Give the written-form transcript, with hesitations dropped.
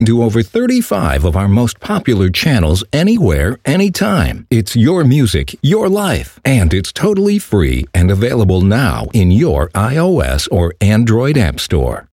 to over 35 of our most popular channels anywhere, anytime. It's your music, your life, and it's totally free and available now in your iOS or Android App Store.